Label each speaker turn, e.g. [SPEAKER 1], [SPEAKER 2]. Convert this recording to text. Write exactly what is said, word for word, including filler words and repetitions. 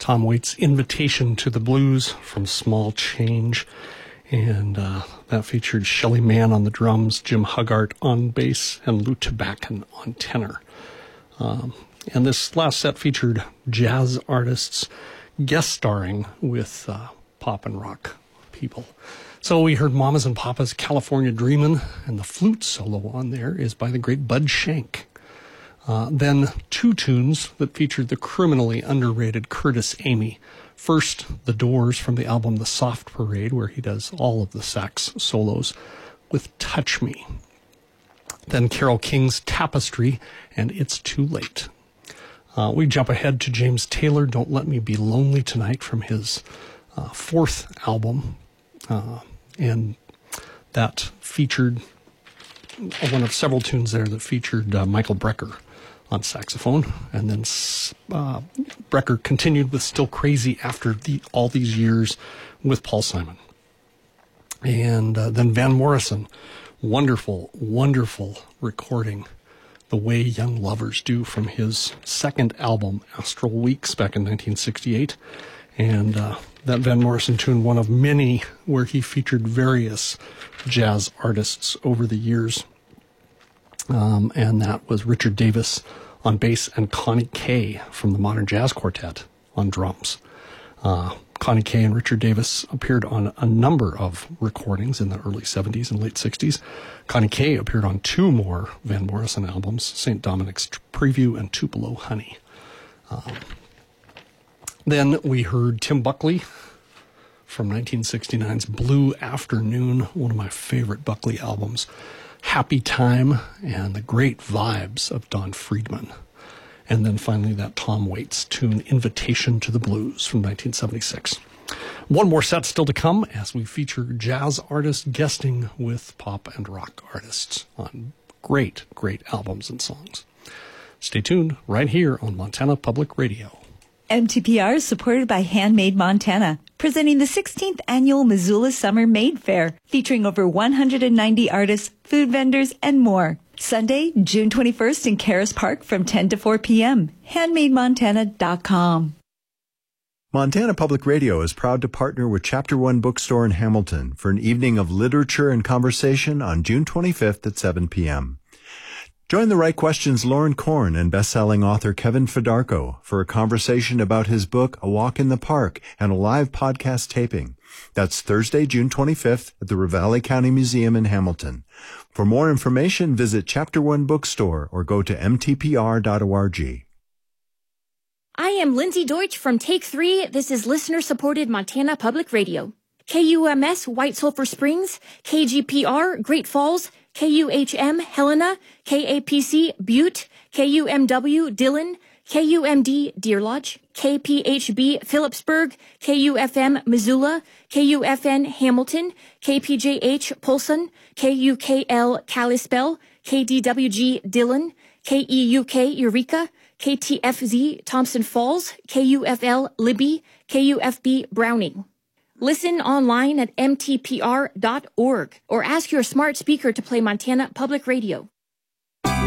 [SPEAKER 1] Tom Waits' Invitation to the Blues from Small Change. And uh, that featured Shelly Manne on the drums, Jim Huggart on bass, and Lou Tabakin on tenor. Um, and this last set featured jazz artists guest starring with uh, pop and rock people. So we heard Mamas and Papas' California Dreamin', and the flute solo on there is by the great Bud Shank. Uh, then two tunes that featured the criminally underrated Curtis Amy. First, The Doors from the album The Soft Parade, where he does all of the sax solos, with Touch Me. Then Carole King's Tapestry and It's Too Late. Uh, we jump ahead to James Taylor, Don't Let Me Be Lonely Tonight, from his uh, fourth album. Uh, and that featured one of several tunes there that featured uh, Michael Brecker on saxophone. And then uh, Brecker continued with Still Crazy after the, all these years with Paul Simon. And uh, then Van Morrison, wonderful, wonderful recording, The Way Young Lovers Do, from his second album, Astral Weeks, back in nineteen sixty-eight. And uh, that Van Morrison tune, one of many where he featured various jazz artists over the years. Um, and that was Richard Davis on bass and Connie Kay from the Modern Jazz Quartet on drums. Uh, Connie Kay and Richard Davis appeared on a number of recordings in the early seventies and late sixties. Connie Kay appeared on two more Van Morrison albums, Saint Dominic's Preview and Tupelo Honey. Um, then we heard Tim Buckley from nineteen sixty-nine's Blue Afternoon, one of my favorite Buckley albums. Happy Time and the great vibes of Don Friedman. And then finally that Tom Waits tune, Invitation to the Blues, from nineteen seventy-six. One more set still to come as we feature jazz artists guesting with pop and rock artists on great, great albums and songs. Stay tuned right here on Montana Public Radio.
[SPEAKER 2] M T P R is supported by Handmade Montana, presenting the sixteenth Annual Missoula Summer Made Fair, featuring over one hundred ninety artists, food vendors, and more. Sunday, June twenty-first in Caras Park from ten to four p.m. handmade montana dot com.
[SPEAKER 3] Montana Public Radio is proud to partner with Chapter One Bookstore in Hamilton for an evening of literature and conversation on June twenty-fifth at seven p.m. Join the Right Questions Lauren Korn and best-selling author Kevin Fedarko for a conversation about his book, A Walk in the Park, and a live podcast taping. That's Thursday, June twenty-fifth at the Ravalli County Museum in Hamilton. For more information, visit Chapter One Bookstore or go to m t p r dot org.
[SPEAKER 4] I am Lindsay Deutsch from Take Three. This is listener-supported Montana Public Radio. K U M S White Sulphur Springs, K G P R Great Falls, K U H M Helena, K A P C Butte, K U M W Dillon, K U M D Deer Lodge, K P H B Phillipsburg, K U F M Missoula, K U F N Hamilton, K P J H Polson, K U K L Kalispell, K D W G Dillon, K E U K Eureka, K T F Z Thompson Falls, K U F L Libby, K U F B Browning. Listen online at m t p r dot org or ask your smart speaker to play Montana Public Radio.